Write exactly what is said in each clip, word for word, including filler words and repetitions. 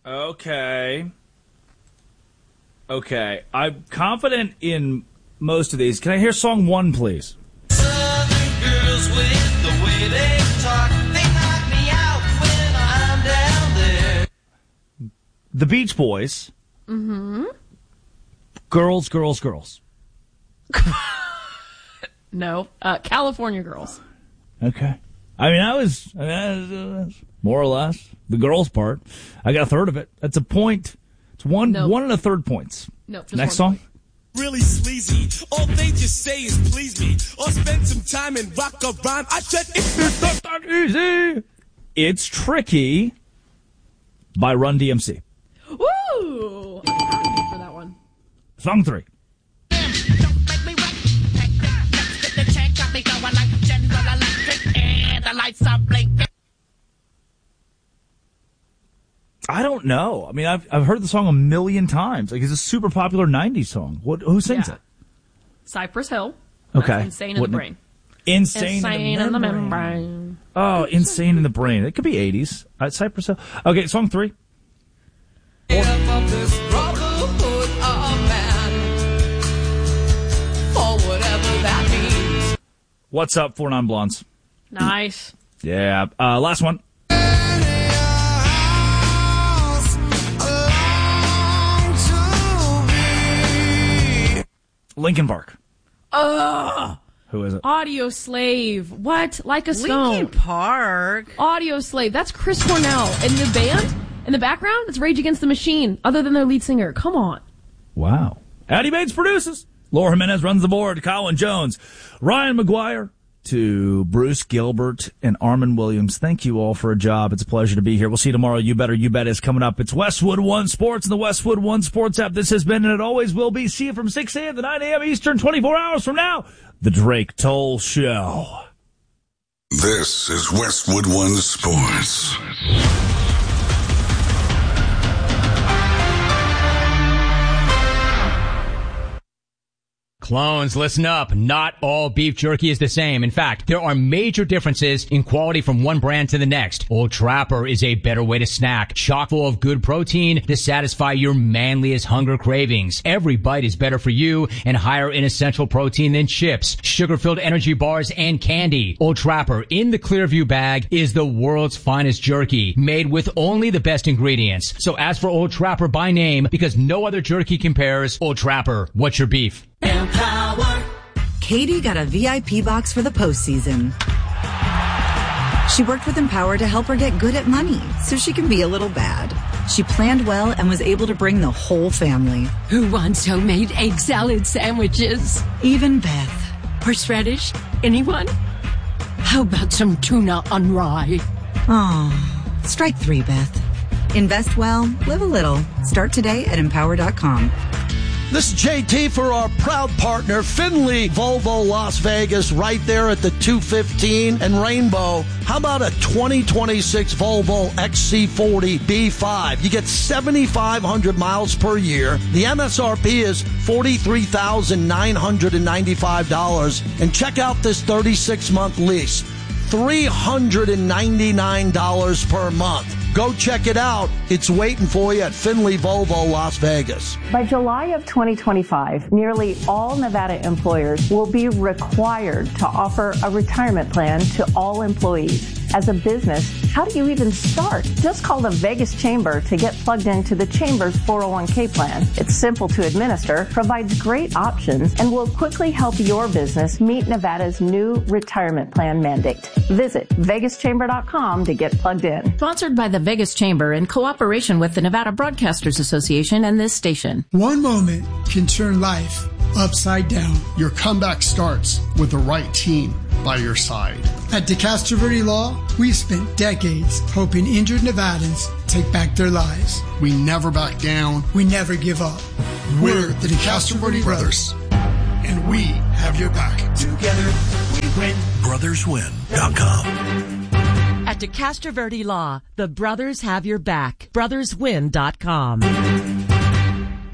Okay. Okay. I'm confident in most of these. Can I hear song one, please? Southern girls with the way they talk, they knock me out when I'm down there. The Beach Boys. Mm-hmm. Girls, girls, girls. No. Uh, California Girls. Okay. I mean, I was, I mean, I was uh, more or less the girls part. I got a third of it. That's a point. It's one, Nope. one and a third points. No. Just Next one song. point. Really sleazy. All they just say is please me, or spend some time and rock a rhyme. I said it's It's not that easy. It's Tricky by Run D M C. Woo! I'm for that one. Song three. I don't know. I mean, I've I've heard the song a million times. Like, it's a super popular nineties song. What? Who sings Yeah. it? Cypress Hill. Okay. That's Insane in What- the Brain. Insane, Insane in the membrane. membrane. Oh, Insane in the Brain. It could be eighties. Uh, Cypress Hill. Okay, song three. Of this brotherhood of man, or whatever that means. What's up, Four Non Blondes? Nice. Yeah. Uh, last one. Linkin Park. Ugh. Who is it? Audio Slave. What? Like a Stone. Linkin Park. Audio Slave. That's Chris Cornell. And the band in the background, it's Rage Against the Machine, other than their lead singer. Come on. Wow. Addie Bates produces. Laura Jimenez runs the board. Colin Jones. Ryan McGuire. To Bruce Gilbert and Armin Williams. Thank you all for a job. It's a pleasure to be here. We'll see you tomorrow. You Better, You Bet is coming up. It's Westwood One Sports and the Westwood One Sports app. This has been, and it always will be. See you from six a.m. to nine a.m. Eastern, twenty-four hours from now. The Drake Toll Show. This is Westwood One Sports. Clones, listen up. Not all beef jerky is the same. In fact, there are major differences in quality from one brand to the next. Old Trapper is a better way to snack, chock full of good protein to satisfy your manliest hunger cravings. Every bite is better for you and higher in essential protein than chips, sugar-filled energy bars, and candy. Old Trapper in the Clearview bag is the world's finest jerky, made with only the best ingredients. So ask for Old Trapper by name because no other jerky compares. Old Trapper, what's your beef? Empower. Katie got a V I P box for the postseason. She worked with Empower to help her get good at money so she can be a little bad. She planned well and was able to bring the whole family. Who wants homemade egg salad sandwiches? Even Beth. Horseradish? Anyone? How about some tuna on rye? Oh, strike three, Beth. Invest well, live a little. Start today at empower dot com. This is J T for our proud partner, Finley Volvo Las Vegas, right there at the two fifteen and Rainbow. How about a twenty twenty-six Volvo X C forty B five? You get seventy-five hundred miles per year. The M S R P is forty-three thousand nine hundred ninety-five dollars. And check out this thirty-six month lease, three hundred ninety-nine dollars per month. Go check it out. It's waiting for you at Finley Volvo Las Vegas. By July of twenty twenty-five, nearly all Nevada employers will be required to offer a retirement plan to all employees. As a business, how do you even start? Just call the Vegas Chamber to get plugged into the Chamber's four oh one k plan. It's simple to administer, provides great options, and will quickly help your business meet Nevada's new retirement plan mandate. Visit vegas chamber dot com to get plugged in. Sponsored by the Vegas Chamber in cooperation with the Nevada Broadcasters Association and this station. One moment can turn life upside down. Your comeback starts with the right team by your side. At DeCastro Verde Law, we've spent decades helping injured Nevadans take back their lives. We never back down. We never give up. We're the DeCastro Verde Brothers, and we have your back. Together we win. brothers win dot com. At DeCastro Verde Law, the brothers have your back. brothers win dot com.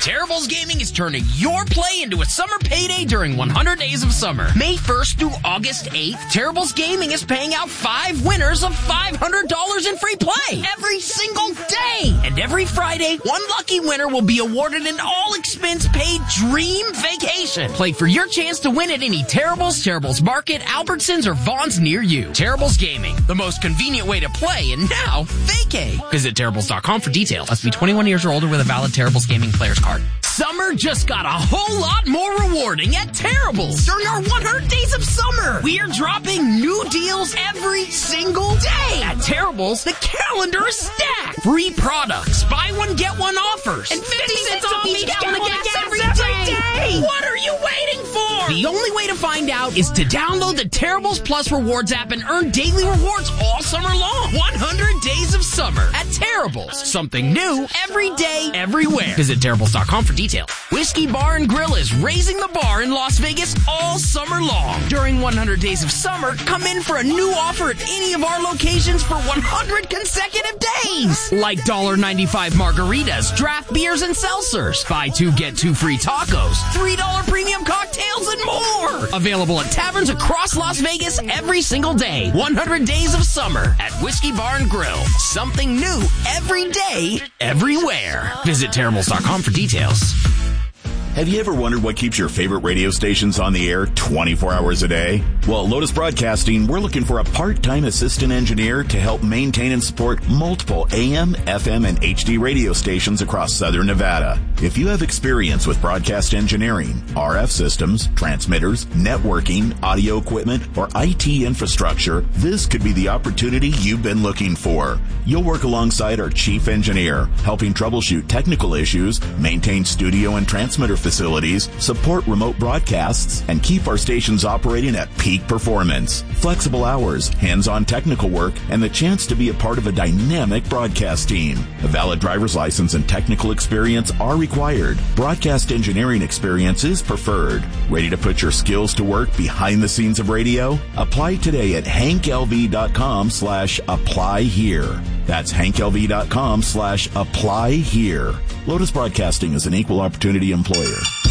Terribles Gaming is turning your play into a summer payday during one hundred days of summer. May first through August eighth, Terribles Gaming is paying out five winners of five hundred dollars in free play every single day. And every Friday, one lucky winner will be awarded an all-expense-paid dream vacation. Play for your chance to win at any Terribles, Terribles Market, Albertsons, or Vaughn's near you. Terribles Gaming, the most convenient way to play, and now vacay. Visit Terribles dot com for details. Must be twenty-one years or older with a valid Terribles Gaming player's card. Summer just got a whole lot more rewarding at Terribles. During our one hundred days of summer, we are dropping new deals every single day. At Terribles, the calendar is stacked. Free products, buy one, get one offers, and fifty cents off each gallon of gas every day. What are you waiting for? The only way to find out is to download the Terribles Plus Rewards app and earn daily rewards all summer long. one hundred days of summer at Terribles. Something new every day, everywhere. Visit Terribles dot com for details. Whiskey Bar and Grill is raising the bar in Las Vegas all summer long. During one hundred days of summer, come in for a new offer at any of our locations for one hundred consecutive days. Like one dollar ninety-five margaritas, draft beers, and seltzers. Buy two, get two free tacos. three dollar premium cocktails and more. Available at taverns across Las Vegas every single day. one hundred days of summer at Whiskey Bar and Grill. Something new every day, everywhere. Visit Terribles dot com for details. Have you ever wondered what keeps your favorite radio stations on the air twenty-four hours a day? Well, at Lotus Broadcasting, we're looking for a part-time assistant engineer to help maintain and support multiple A M, F M, and H D radio stations across Southern Nevada. If you have experience with broadcast engineering, R F systems, transmitters, networking, audio equipment, or I T infrastructure, this could be the opportunity you've been looking for. You'll work alongside our chief engineer, helping troubleshoot technical issues, maintain studio and transmitter facilities, support remote broadcasts, and keep our stations operating at peak performance. Flexible hours, hands-on technical work, and the chance to be a part of a dynamic broadcast team. A valid driver's license and technical experience are required. Broadcast engineering experience is preferred. Ready to put your skills to work behind the scenes of radio? Apply today at hank l v dot com slash apply here. That's hank l v dot com slash apply here. Lotus Broadcasting is an equal opportunity employer.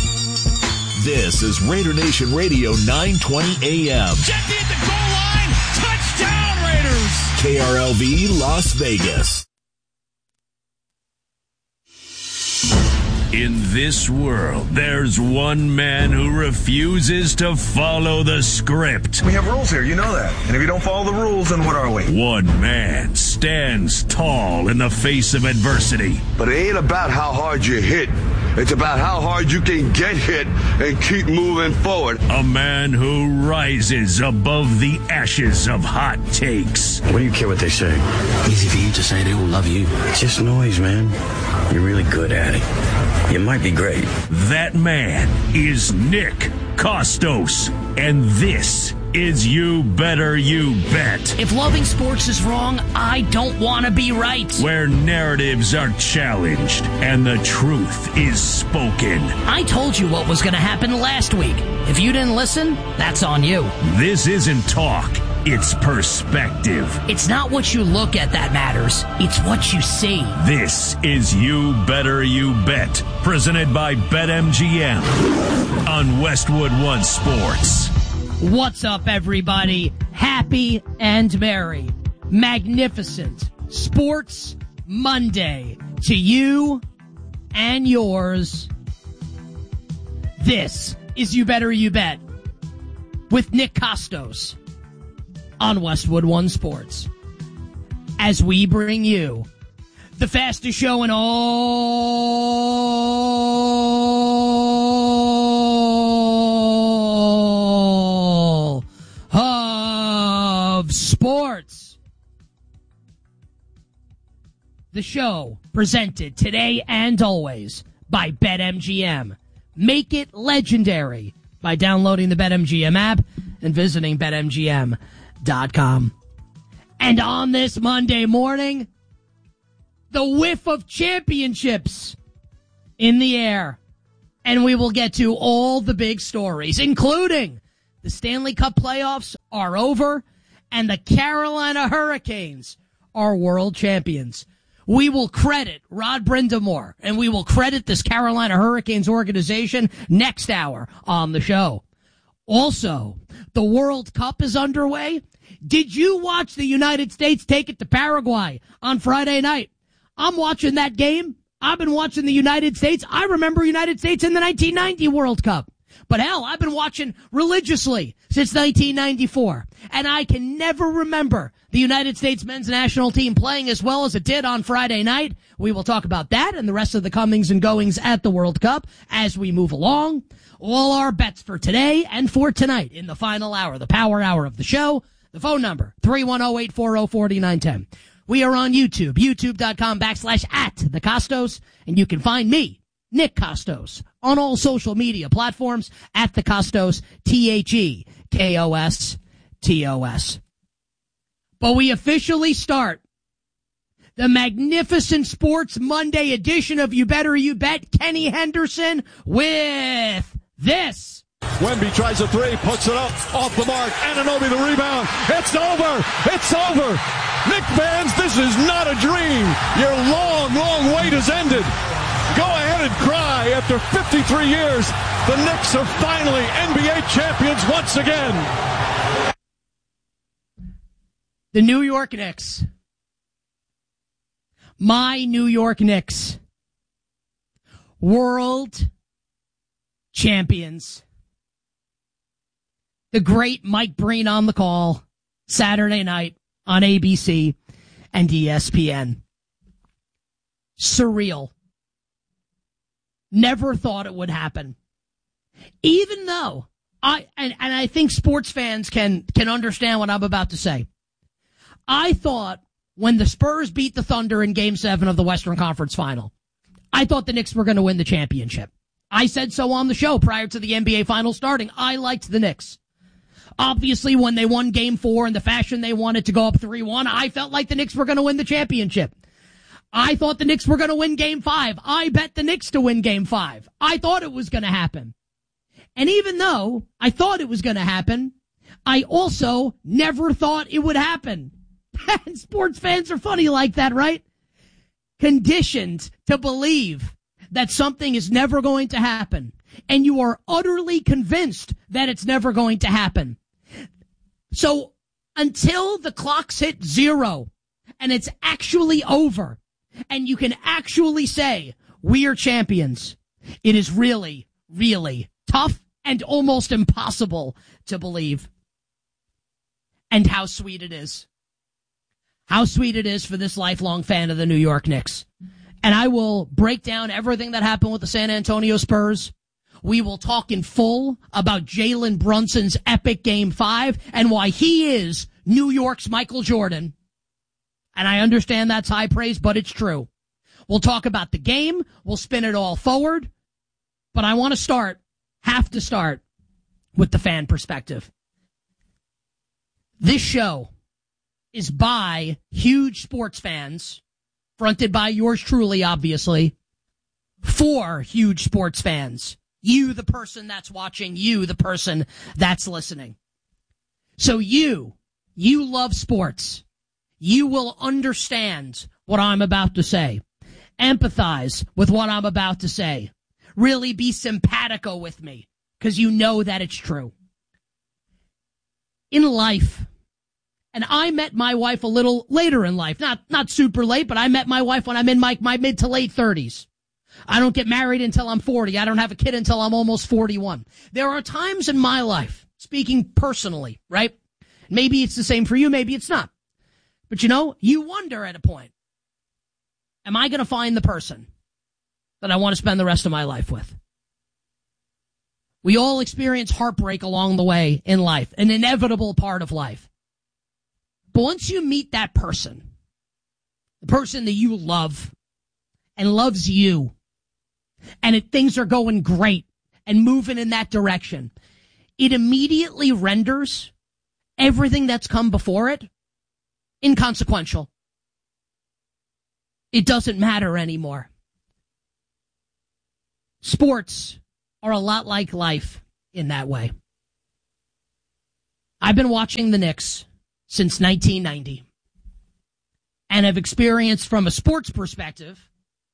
This is Raider Nation Radio nine twenty A M. Jeffy at the goal line. Touchdown, Raiders. K R L V Las Vegas. In this world, there's one man who refuses to follow the script. We have rules here, you know that. And if you don't follow the rules, then what are we? One man stands tall in the face of adversity. But it ain't about how hard you hit. It's about how hard you can get hit and keep moving forward. A man who rises above the ashes of hot takes. What do you care what they say? Easy for you to say they will love you. It's just noise, man. You're really good at it. You might be great. That man is Nick Costos, and this is You Better You Bet. If loving sports is wrong, I don't want to be right. Where narratives are challenged and the truth is spoken. I told you what was going to happen last week. If you didn't listen, that's on you. This isn't talk. It's perspective. It's not what you look at that matters. It's what you see. This is You Better You Bet, presented by BetMGM on Westwood One Sports. What's up, everybody? Happy and merry, magnificent Sports Monday to you and yours. This is You Better You Bet with Nick Costos on Westwood One Sports, as we bring you the fastest show in all of sports. The show presented today and always by BetMGM. Make it legendary by downloading the BetMGM app and visiting Bet M G M dot com. And on this Monday morning, the whiff of championships in the air. And we will get to all the big stories, including the Stanley Cup playoffs are over and the Carolina Hurricanes are world champions. We will credit Rod Brindamore, and we will credit this Carolina Hurricanes organization next hour on the show. Also, the World Cup is underway. Did you watch the United States take it to Paraguay on Friday night? I'm watching that game. I've been watching the United States. I remember United States in the nineteen ninety World Cup. But hell, I've been watching religiously since nineteen ninety-four. And I can never remember the United States men's national team playing as well as it did on Friday night. We will talk about that and the rest of the comings and goings at the World Cup as we move along. All our bets for today and for tonight in the final hour, the power hour of the show. The phone number, three one zero, eight four zero, four nine one zero. We are on YouTube, youtube.com backslash at the Costos, and you can find me, Nick Costos, on all social media platforms at the Costos, T H E K O S T O S. But we officially start the magnificent Sports Monday edition of You Better You Bet, Kenny Henderson, with this. Wemby tries a three, puts it up, off the mark. Anunoby the rebound. It's over. It's over. Knick fans, this is not a dream. Your long, long wait has ended. Go ahead and cry. After fifty-three years, the Knicks are finally N B A champions once again. The New York Knicks. My New York Knicks. World champions. The great Mike Breen on the call Saturday night on A B C and E S P N. Surreal. Never thought it would happen. Even though I, and, and I think sports fans can, can understand what I'm about to say. I thought when the Spurs beat the Thunder in Game seven of the Western Conference Final, I thought the Knicks were going to win the championship. I said so on the show prior to the N B A Finals starting. I liked the Knicks. Obviously, when they won Game four in the fashion they wanted to go up three one, I felt like the Knicks were going to win the championship. I thought the Knicks were going to win Game five. I bet the Knicks to win Game five. I thought it was going to happen. And even though I thought it was going to happen, I also never thought it would happen. And sports fans are funny like that, right? Conditioned to believe that something is never going to happen. And you are utterly convinced that it's never going to happen. So until the clocks hit zero and it's actually over and you can actually say, we are champions, it is really, really tough and almost impossible to believe. And how sweet it is. How sweet it is for this lifelong fan of the New York Knicks. And I will break down everything that happened with the San Antonio Spurs. We will talk in full about Jalen Brunson's epic Game five and why he is New York's Michael Jordan. And I understand that's high praise, but it's true. We'll talk about the game. We'll spin it all forward. But I want to start, have to start, with the fan perspective. This show is by huge sports fans, fronted by yours truly, obviously, for huge sports fans. You, the person that's watching, you, the person that's listening. So you, you love sports. You will understand what I'm about to say. Empathize with what I'm about to say. Really be simpatico with me, because you know that it's true. In life, and I met my wife a little later in life, not, not super late, but I met my wife when I'm in my, my mid to late thirties. I don't get married until I'm forty. I don't have a kid until I'm almost forty-one. There are times in my life, speaking personally, right? Maybe it's the same for you, maybe it's not. But you know, you wonder at a point, am I going to find the person that I want to spend the rest of my life with? We all experience heartbreak along the way in life, an inevitable part of life. But once you meet that person, the person that you love and loves you, and it, things are going great and moving in that direction, it immediately renders everything that's come before it inconsequential. It doesn't matter anymore. Sports are a lot like life in that way. I've been watching the Knicks since nineteen ninety. and have experienced from a sports perspective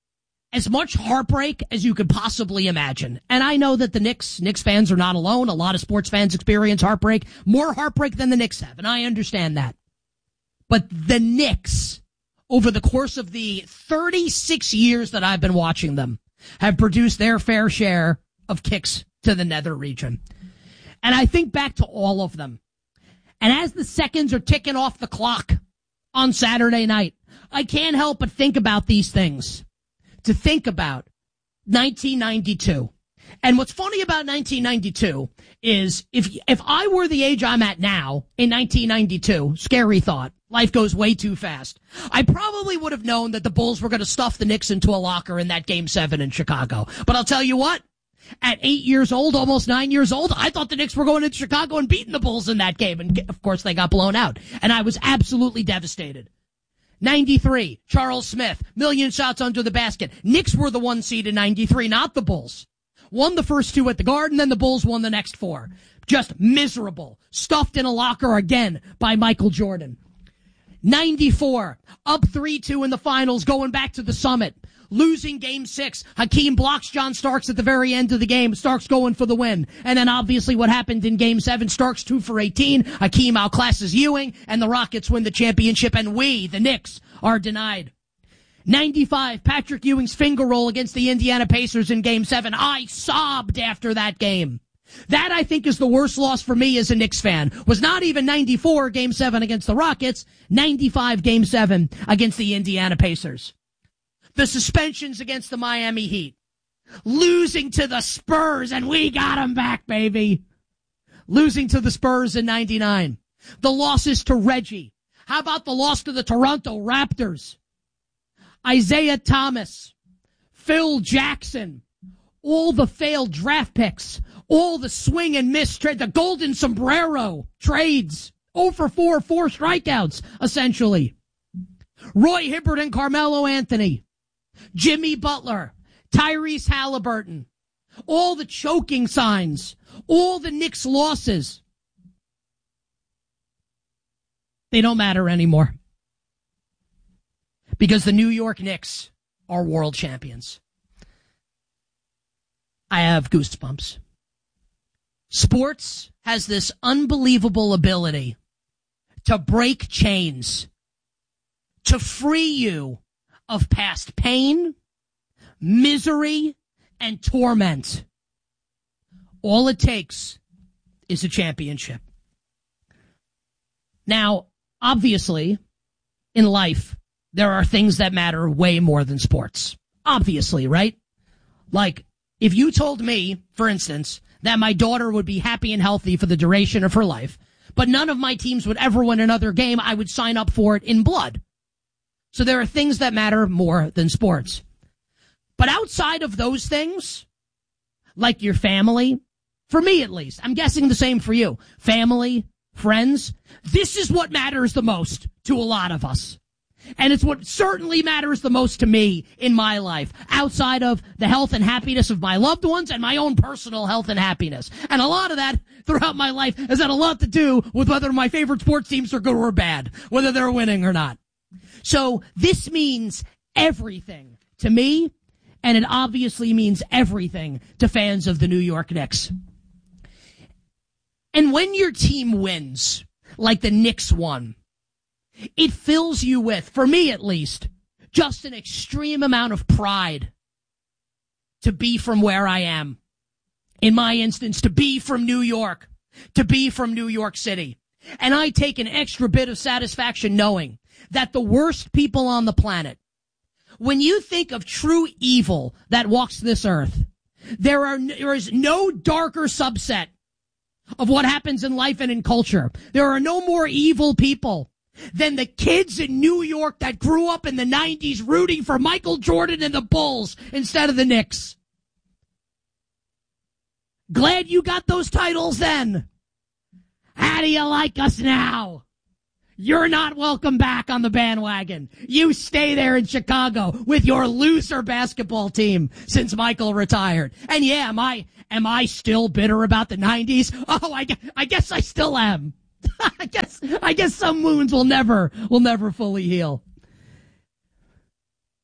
as much heartbreak as you could possibly imagine. And I know that the Knicks, Knicks fans are not alone. A lot of sports fans experience heartbreak, more heartbreak than the Knicks have, and I understand that. But the Knicks, over the course of the thirty-six years that I've been watching them, have produced their fair share of kicks to the nether region. And I think back to all of them. And as the seconds are ticking off the clock on Saturday night, I can't help but think about these things. To think about nineteen ninety-two. And what's funny about nineteen ninety-two is if if I were the age I'm at now in nineteen ninety-two, scary thought, life goes way too fast, I probably would have known that the Bulls were going to stuff the Knicks into a locker in that game seven in Chicago. But I'll tell you what, at eight years old, almost nine years old, I thought the Knicks were going into Chicago and beating the Bulls in that game. And of course they got blown out. And I was absolutely devastated. ninety-three, Charles Smith, million shots under the basket. Knicks were the one seed in ninety-three, not the Bulls. Won the first two at the Garden, then the Bulls won the next four. Just miserable. Stuffed in a locker again by Michael Jordan. ninety-four, up three two in the finals, going back to the Summit. Losing game six. Hakeem blocks John Starks at the very end of the game. Starks going for the win. And then obviously what happened in game seven, Starks two for eighteen. Hakeem outclasses Ewing, and the Rockets win the championship, and we, the Knicks, are denied. ninety-five, Patrick Ewing's finger roll against the Indiana Pacers in game seven. I sobbed after that game. That, I think, is the worst loss for me as a Knicks fan. Was not even ninety-four, game seven against the Rockets. ninety-five, game seven against the Indiana Pacers. The suspensions against the Miami Heat. Losing to the Spurs, and we got them back, baby. Losing to the Spurs in ninety-nine. The losses to Reggie. How about the loss to the Toronto Raptors? Isaiah Thomas. Phil Jackson. All the failed draft picks. All the swing and miss trade. The golden sombrero trades. oh for four, four strikeouts, essentially. Roy Hibbert and Carmelo Anthony. Jimmy Butler, Tyrese Halliburton, all the choking signs, all the Knicks losses. They don't matter anymore. Because the New York Knicks are world champions. I have goosebumps. Sports has this unbelievable ability to break chains, to free you of past pain, misery, and torment. All it takes is a championship. Now, obviously, in life, there are things that matter way more than sports. Obviously, right? Like, if you told me, for instance, that my daughter would be happy and healthy for the duration of her life, but none of my teams would ever win another game, I would sign up for it in blood. So there are things that matter more than sports. But outside of those things, like your family, for me at least, I'm guessing the same for you, family, friends, this is what matters the most to a lot of us. And it's what certainly matters the most to me in my life, outside of the health and happiness of my loved ones and my own personal health and happiness. And a lot of that throughout my life has had a lot to do with whether my favorite sports teams are good or bad, whether they're winning or not. So this means everything to me, and it obviously means everything to fans of the New York Knicks. And when your team wins, like the Knicks won, it fills you with, for me at least, just an extreme amount of pride to be from where I am. In my instance, to be from New York, to be from New York City. And I take an extra bit of satisfaction knowing that the worst people on the planet, when you think of true evil that walks this earth, there are there is no darker subset of what happens in life and in culture. There are no more evil people than the kids in New York that grew up in the nineties rooting for Michael Jordan and the Bulls instead of the Knicks. Glad you got those titles then. How do you like us now? You're not welcome back on the bandwagon. You stay there in Chicago with your loser basketball team since Michael retired. And yeah, am I, am I still bitter about the nineties? Oh, I, I guess I still am. I guess, I guess some wounds will never, will never fully heal.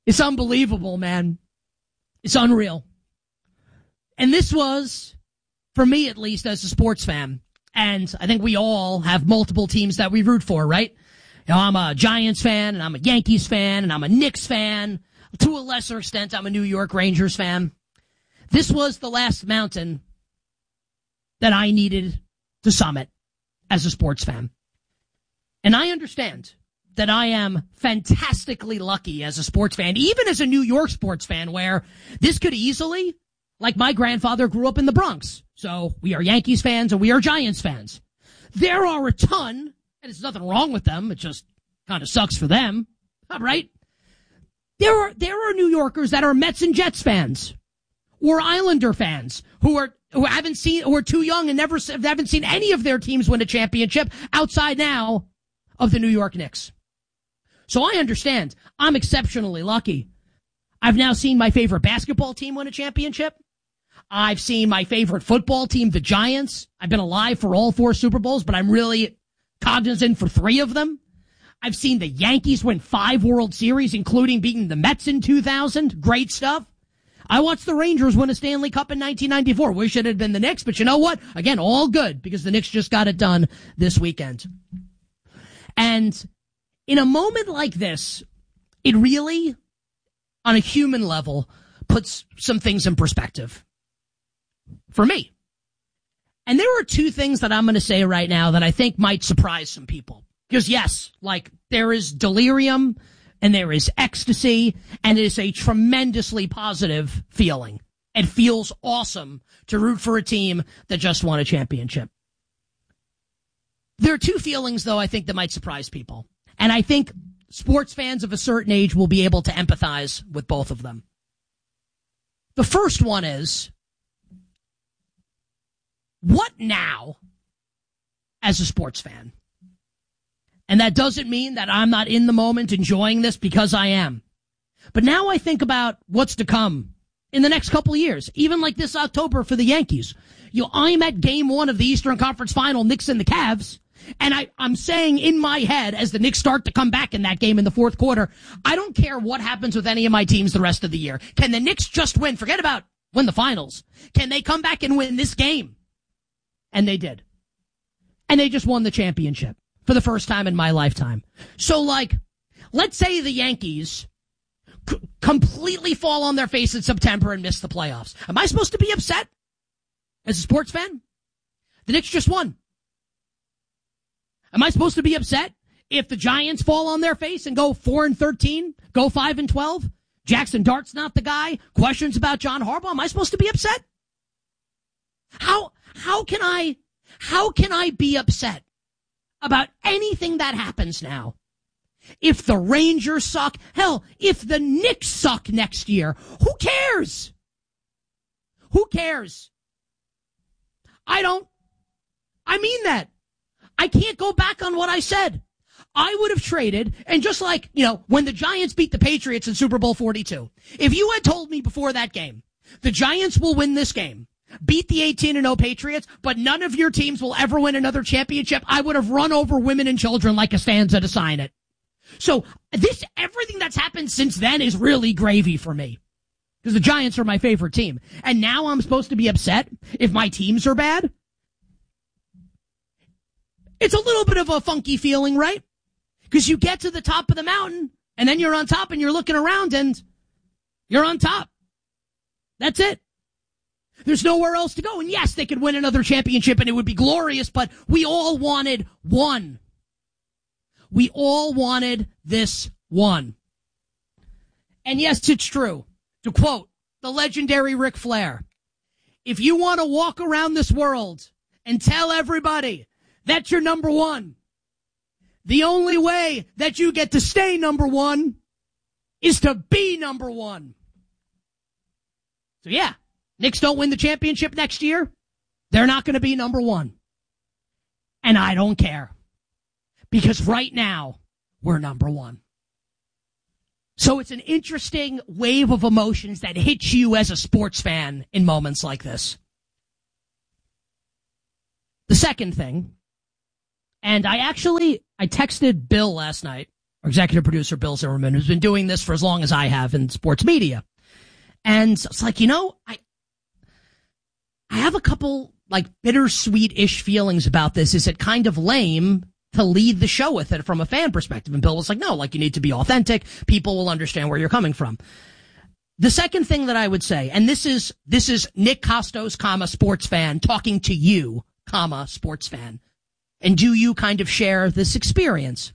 It's unbelievable, man. It's unreal. And this was, for me at least, as a sports fan, and I think we all have multiple teams that we root for, right? You know, I'm a Giants fan, and I'm a Yankees fan, and I'm a Knicks fan. To a lesser extent, I'm a New York Rangers fan. This was the last mountain that I needed to summit as a sports fan. And I understand that I am fantastically lucky as a sports fan, even as a New York sports fan, where this could easily, like my grandfather grew up in the Bronx. So we are Yankees fans and we are Giants fans. There are a ton, and there's nothing wrong with them. It just kind of sucks for them, right? There are, there are New Yorkers that are Mets and Jets fans or Islander fans who are, who haven't seen, who are too young and never, haven't seen any of their teams win a championship outside now of the New York Knicks. So I understand. I'm exceptionally lucky. I've now seen my favorite basketball team win a championship. I've seen my favorite football team, the Giants. I've been alive for all four Super Bowls, but I'm really cognizant for three of them. I've seen the Yankees win five World Series, including beating the Mets in two thousand. Great stuff. I watched the Rangers win a Stanley Cup in nineteen ninety-four. Wish it had been the Knicks, but you know what? Again, all good because the Knicks just got it done this weekend. And in a moment like this, it really, on a human level, puts some things in perspective. For me. And there are two things that I'm going to say right now that I think might surprise some people. Because yes, like, there is delirium and there is ecstasy and it is a tremendously positive feeling. It feels awesome to root for a team that just won a championship. There are two feelings, though, I think that might surprise people. And I think sports fans of a certain age will be able to empathize with both of them. The first one is, what now as a sports fan? And that doesn't mean that I'm not in the moment enjoying this, because I am. But now I think about what's to come in the next couple of years, even like this October for the Yankees. You know, I'm at game one of the Eastern Conference Final, Knicks and the Cavs. And I, I'm saying in my head, as the Knicks start to come back in that game in the fourth quarter, I don't care what happens with any of my teams the rest of the year. Can the Knicks just win? Forget about win the finals. Can they come back and win this game? And they did. And they just won the championship for the first time in my lifetime. So, like, let's say the Yankees c- completely fall on their face in September and miss the playoffs. Am I supposed to be upset as a sports fan? The Knicks just won. Am I supposed to be upset if the Giants fall on their face and go four and thirteen, go five and twelve? Jackson Dart's not the guy. Questions about John Harbaugh. Am I supposed to be upset? How how can I how can I be upset about anything that happens now? If the Rangers suck, hell, if the Knicks suck next year, who cares? Who cares? I don't. I mean that. I can't go back on what I said. I would have traded, and just like, you know, when the Giants beat the Patriots in Super Bowl forty-two, if you had told me before that game, the Giants will win this game, beat the eighteen and oh Patriots, but none of your teams will ever win another championship, I would have run over women and children like Costanza to sign it. So this, everything that's happened since then is really gravy for me, because the Giants are my favorite team. And now I'm supposed to be upset if my teams are bad? It's a little bit of a funky feeling, right? Because you get to the top of the mountain, and then you're on top, and you're looking around, and you're on top. That's it. There's nowhere else to go. And yes, they could win another championship, and it would be glorious, but we all wanted one. We all wanted this one. And yes, it's true. To quote the legendary Ric Flair, if you want to walk around this world and tell everybody that's your number one, the only way that you get to stay number one is to be number one. So yeah, Knicks don't win the championship next year, they're not going to be number one. And I don't care, because right now we're number one. So it's an interesting wave of emotions that hits you as a sports fan in moments like this. The second thing, and I actually, I texted Bill last night, our executive producer, Bill Zimmerman, who's been doing this for as long as I have in sports media. And it's like, you know, I, I have a couple like bittersweet-ish feelings about this. Is it kind of lame to lead the show with it from a fan perspective? And Bill was like, no, like you need to be authentic. People will understand where you're coming from. The second thing that I would say, and this is, this is Nick Costos, comma, sports fan, talking to you, comma, sports fan. And do you kind of share this experience?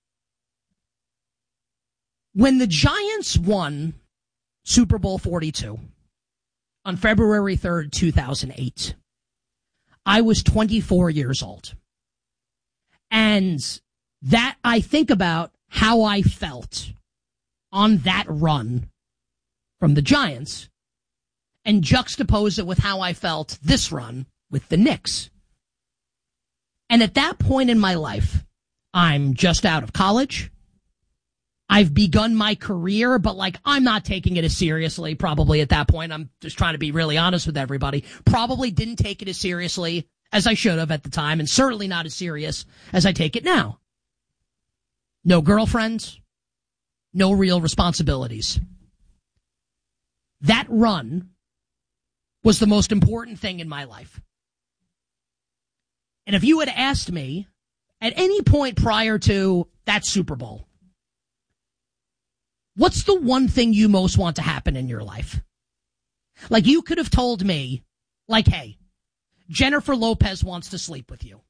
When the Giants won Super Bowl forty-two on February third, two thousand eight, I was twenty-four years old. And that I think about how I felt on that run from the Giants and juxtapose it with how I felt this run with the Knicks. And at that point in my life, I'm just out of college. I've begun my career, but like I'm not taking it as seriously probably at that point. I'm just trying to be really honest with everybody. Probably didn't take it as seriously as I should have at the time, and certainly not as serious as I take it now. No girlfriends, no real responsibilities. That run was the most important thing in my life. And if you had asked me at any point prior to that Super Bowl, what's the one thing you most want to happen in your life? Like you could have told me, like, hey, Jennifer Lopez wants to sleep with you.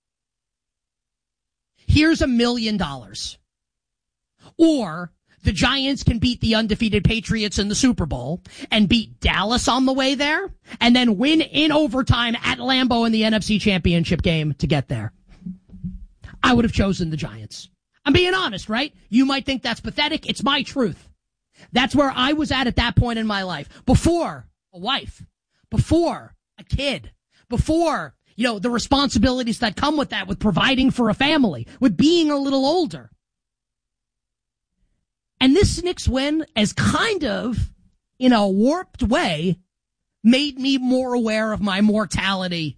Here's a million dollars. Or the Giants can beat the undefeated Patriots in the Super Bowl and beat Dallas on the way there and then win in overtime at Lambeau in the N F C Championship game to get there. I would have chosen the Giants. I'm being honest, right? You might think that's pathetic. It's my truth. That's where I was at at that point in my life. Before a wife, before a kid, before, you know, the responsibilities that come with that, with providing for a family, with being a little older. And this Knicks win, as kind of, in a warped way, made me more aware of my mortality.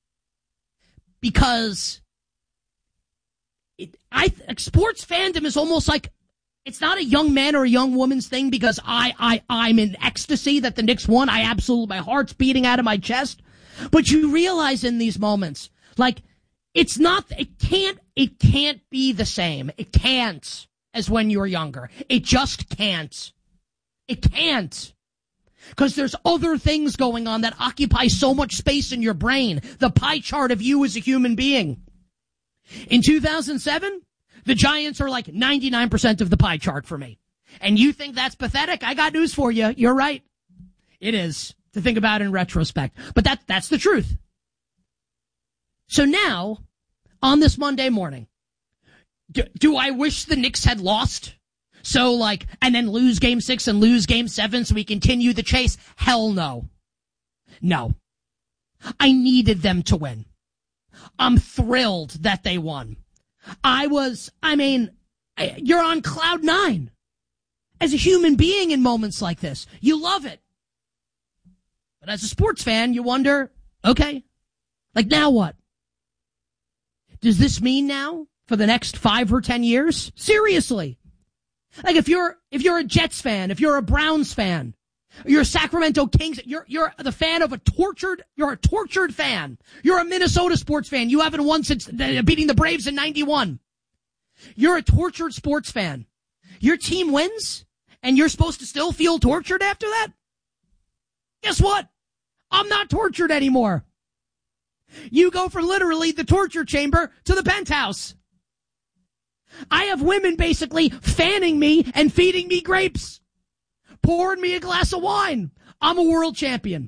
Because it, I, sports fandom is almost like, it's not a young man or a young woman's thing because I, I, I'm in ecstasy that the Knicks won. I absolutely, my heart's beating out of my chest. But you realize in these moments, like, it's not, it can't, it can't be the same. It can't as when you were younger. It just can't. It can't. Because there's other things going on that occupy so much space in your brain. The pie chart of you as a human being. In two thousand seven, the Giants are like ninety-nine percent of the pie chart for me. And you think that's pathetic? I got news for you. You're right. It is, to think about in retrospect. But that that's the truth. So now, on this Monday morning, do, do I wish the Knicks had lost? So like, and then lose game six and lose game seven so we continue the chase? Hell no. No. I needed them to win. I'm thrilled that they won. I was, I mean, you're on cloud nine. As a human being in moments like this, you love it. But as a sports fan, you wonder, okay, like now what? Does this mean now for the next five or ten years? Seriously. Like if you're, if you're a Jets fan, if you're a Browns fan, you're a Sacramento Kings, you're, you're the fan of a tortured, you're a tortured fan. You're a Minnesota sports fan. You haven't won since beating the Braves in ninety-one. You're a tortured sports fan. Your team wins and you're supposed to still feel tortured after that? Guess what? I'm not tortured anymore. You go from literally the torture chamber to the penthouse. I have women basically fanning me and feeding me grapes, pouring me a glass of wine. I'm a world champion.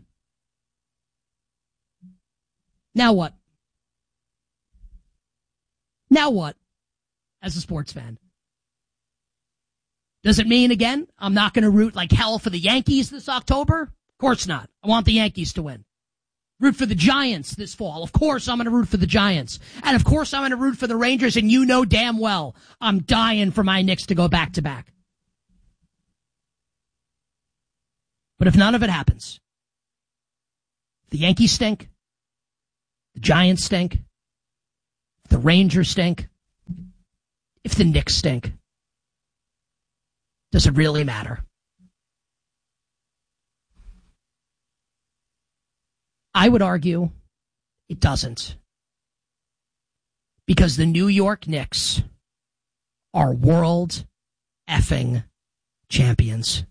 Now what? Now what? As a sports fan. Does it mean, again, I'm not going to root like hell for the Yankees this October? Of course not. I want the Yankees to win. Root for the Giants this fall. Of course I'm going to root for the Giants. And of course I'm going to root for the Rangers, and you know damn well I'm dying for my Knicks to go back to back. But if none of it happens, the Yankees stink, the Giants stink, the Rangers stink, if the Knicks stink, Does it really matter? I would argue it doesn't. Because the New York Knicks are world effing champions.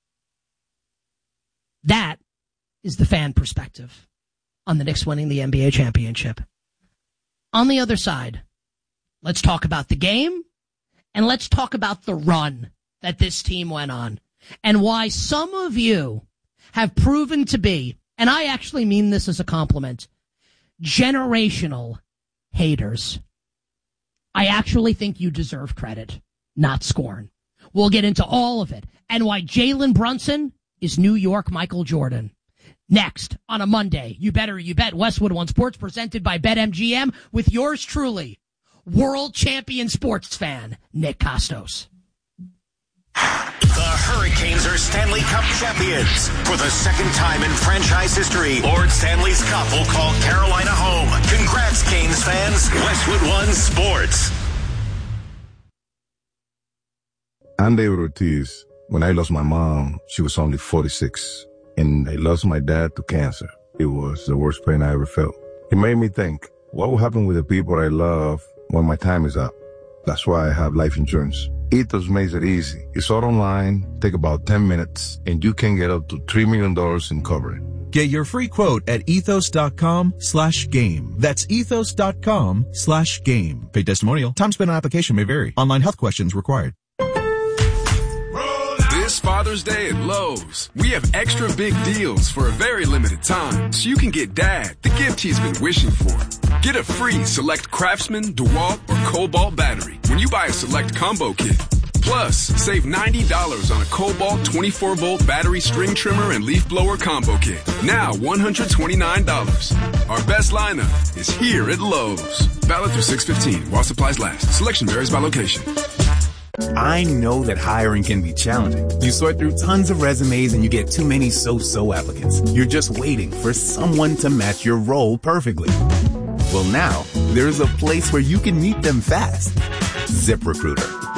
That is the fan perspective on the Knicks winning the N B A championship. On the other side, let's talk about the game, and let's talk about the run that this team went on, and why some of you have proven to be, and I actually mean this as a compliment, generational haters. I actually think you deserve credit, not scorn. We'll get into all of it, and why Jalen Brunson is New York Michael Jordan. Next, on a Monday, You Better You Bet, Westwood One Sports, presented by BetMGM, with yours truly, world champion sports fan, Nick Costos. The Hurricanes are Stanley Cup champions. For the second time in franchise history, Lord Stanley's Cup will call Carolina home. Congrats, Canes fans. Westwood One Sports. I'm David Ortiz. When I lost my mom, she was only forty-six. And I lost my dad to cancer. It was the worst pain I ever felt. It made me think, what will happen with the people I love when my time is up? That's why I have life insurance. Ethos makes it easy. It's all online, take about ten minutes, and you can get up to three million dollars in coverage. Get your free quote at ethos.com slash game. That's ethos.com slash game. Paid testimonial. Time spent on application may vary. Online health questions required. This Father's Day at Lowe's, we have extra big deals for a very limited time, so you can get Dad the gift he's been wishing for. Get a free Select Craftsman, DeWalt, or Cobalt battery when you buy a Select Combo Kit. Plus, save ninety dollars on a Cobalt twenty-four volt battery string trimmer and leaf blower combo kit. Now one hundred twenty-nine dollars. Our best lineup is here at Lowe's. Valid through six fifteen while supplies last. Selection varies by location. I know that hiring can be challenging. You sort through tons of resumes and you get too many so-so applicants. You're just waiting for someone to match your role perfectly. Well, now, there's a place where you can meet them fast. ZipRecruiter.